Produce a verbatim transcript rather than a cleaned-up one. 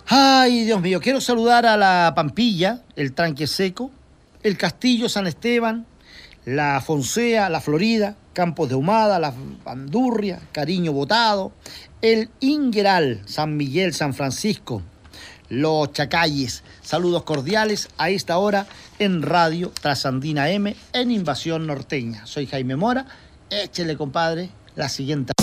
Ay, Dios mío, quiero saludar a la Pampilla, el Tranque Seco, el Castillo San Esteban, la Fonsea, la Florida, Campos de Humada, la Bandurria, Cariño Botado, el Ingueral, San Miguel, San Francisco, los Chacalles. Saludos cordiales a esta hora en Radio Trasandina M en Invasión Norteña. Soy Jaime Mora. Échele, compadre, la siguiente.